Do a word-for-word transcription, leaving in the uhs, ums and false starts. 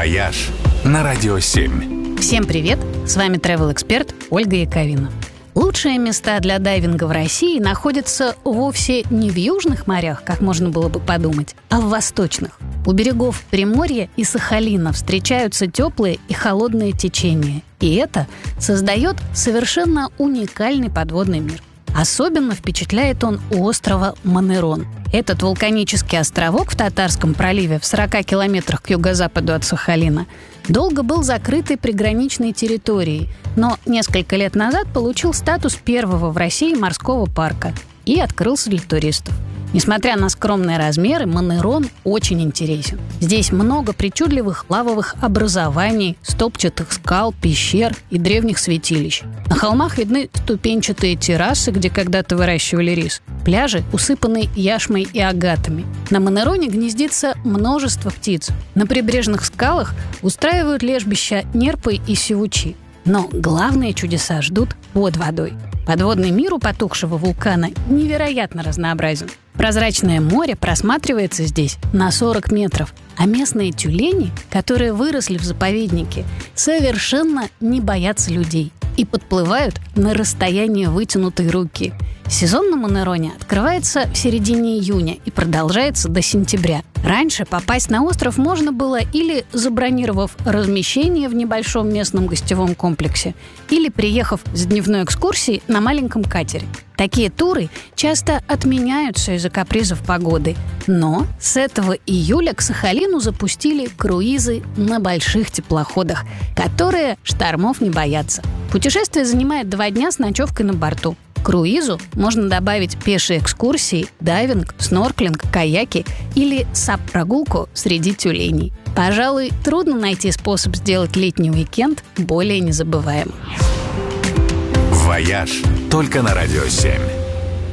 «Вояж» на Радио семь. Всем привет! С вами travel-эксперт Ольга Яковина. Лучшие места для дайвинга в России находятся вовсе не в южных морях, как можно было бы подумать, а в восточных. У берегов Приморья и Сахалина встречаются теплые и холодные течения. И это создает совершенно уникальный подводный мир. Особенно впечатляет он у острова Манерон. Этот вулканический островок в Татарском проливе в сорока километрах к юго-западу от Сахалина долго был закрытой приграничной территорией, но несколько лет назад получил статус первого в России морского парка и открылся для туристов. Несмотря на скромные размеры, Манерон очень интересен. Здесь много причудливых лавовых образований, столбчатых скал, пещер и древних святилищ. На холмах видны ступенчатые террасы, где когда-то выращивали рис. Пляжи усыпаны яшмой и агатами. На Манероне гнездится множество птиц. На прибрежных скалах устраивают лежбища нерпы и сивучи. Но главные чудеса ждут под водой. Подводный мир у потухшего вулкана невероятно разнообразен. Прозрачное море просматривается здесь на сорок метров, а местные тюлени, которые выросли в заповеднике, совершенно не боятся людей и подплывают на расстояние вытянутой руки. Сезон на Манероне открывается в середине июня и продолжается до сентября. Раньше попасть на остров можно было или забронировав размещение в небольшом местном гостевом комплексе, или приехав с дневной экскурсией на маленьком катере. Такие туры часто отменяются из-за капризов погоды. Но с этого июля к Сахалину запустили круизы на больших теплоходах, которые штормов не боятся. Путешествие занимает два дня с ночевкой на борту. К круизу можно добавить пешие экскурсии, дайвинг, снорклинг, каяки или сап-прогулку среди тюленей. Пожалуй, трудно найти способ сделать летний уикенд более незабываемым. «Вояж» только на Радио семь.